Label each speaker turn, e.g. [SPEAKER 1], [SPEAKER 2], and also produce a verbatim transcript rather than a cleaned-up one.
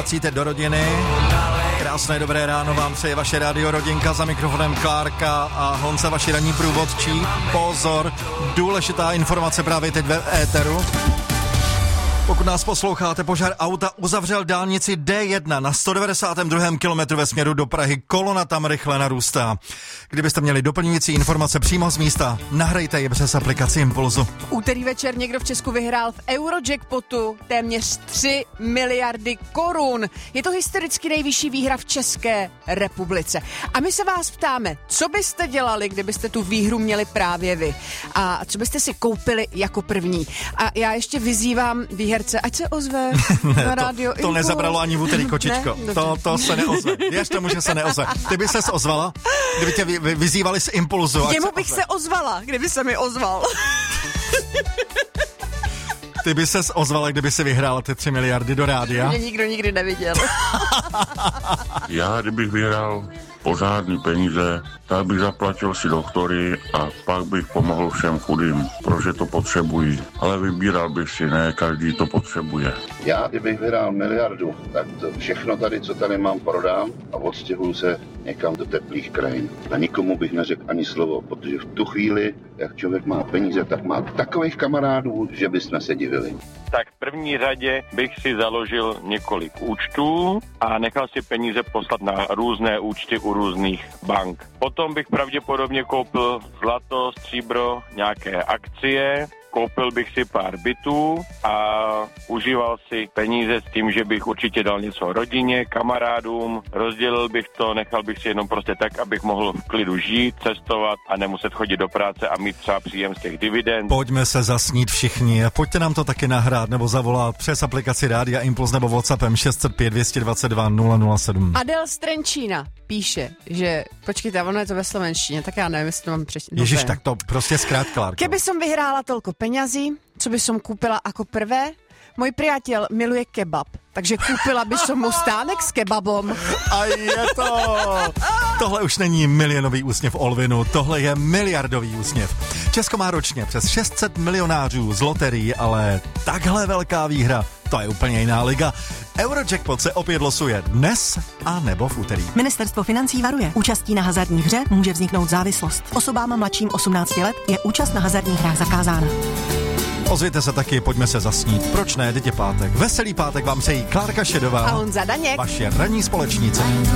[SPEAKER 1] vracíte do rodiny. Krásné dobré ráno vám přeje vaše rádio Rodinka, za mikrofonem Klárka a Honza, vaši ranní průvodčí. Pozor, důležitá informace právě teď ve éteru. Pokud nás posloucháte, požár auta uzavřel dálnici D jedna na sto devadesátém druhém kilometru ve směru do Prahy. Kolona tam rychle narůstá. Kdybyste měli doplňující informace přímo z místa, nahrajte je přes aplikaci Impulzu.
[SPEAKER 2] V úterý večer někdo v Česku vyhrál v Eurojackpotu téměř tři miliardy korun. Je to historicky nejvyšší výhra v České republice. A my se vás ptáme, co byste dělali, kdybyste tu výhru měli právě vy? A co byste si koupili jako první? A já ještě vyzývám výherce, ať se ozve na rádio.
[SPEAKER 1] To, to nezabralo ani v úterý, kočičko. Ne? To, to se neozve. Věř tomu, že se neozve. Ty by ses ozvala? Kdyby tě vy, vy, vyzývali z Impulzu.
[SPEAKER 2] Jemu bych se ozvala, kdyby se mi ozval.
[SPEAKER 1] Ty by ses ozvala, kdyby si vyhrála ty tři miliardy do rádia.
[SPEAKER 2] Mě nikdo nikdy neviděl.
[SPEAKER 3] Já, kdybych vyhrál pořádný peníze, tak bych zaplatil si doktory a pak bych pomohl všem chudým, protože to potřebují. Ale vybíral bych si, ne každý to potřebuje.
[SPEAKER 4] Já, kdybych vyhrál miliardu, tak to všechno tady, co tady mám, prodám a odstěhuju se někam do teplých krajin. A nikomu bych neřekl ani slovo, protože v tu chvíli, jak člověk má peníze, tak má takových kamarádů, že bychom se divili.
[SPEAKER 5] Tak v první řadě bych si založil několik účtů a nechal si peníze poslat na různé účty u různých bank. Potom bych pravděpodobně koupil zlato, stříbro, nějaké akcie, koupil bych si pár bytů a užíval si peníze s tím, že bych určitě dal něco rodině, kamarádům, rozdělil bych to, nechal bych si jenom prostě tak, abych mohl v klidu žít, cestovat a nemuset chodit do práce a mít třeba příjem z těch dividend.
[SPEAKER 1] Pojďme se zasnít všichni a pojďte nám to taky nahrát nebo zavolat přes aplikaci Rádia Impuls nebo WhatsAppem šest set pět, dvě stě dvacet dva, nula nula sedm.
[SPEAKER 2] Adel z Trenčína píše, že počkejte, ono je to ve slovenštině, tak já nevím, jestli to mám přečíst.
[SPEAKER 1] Ježiš, tak to prostě zkrát, Klárko.
[SPEAKER 2] Keby som vyhrála toľko peňazí, co by som kúpila ako prvé? Môj priateľ miluje kebab, takže kúpila by som mu stánek s kebabom.
[SPEAKER 1] A je to! Tohle už není milionový úsměv Olvinu, tohle je miliardový úsměv. Česko má ročně přes šest set milionářů z loterií, ale takhle velká výhra, to je úplně jiná liga. Eurojackpot se opět losuje dnes a nebo v úterý.
[SPEAKER 6] Ministerstvo financí varuje. Účastí na hazardní hře může vzniknout závislost. Osobám mladším osmnácti let je účast na hazardních hrách zakázána.
[SPEAKER 1] Ozvěte se taky, pojďme se zasnít. Proč ne, teď je pátek. Veselý pátek vám přejí Klárka Šedová
[SPEAKER 2] a Honza Daněk.
[SPEAKER 1] Vaše ranní společnice.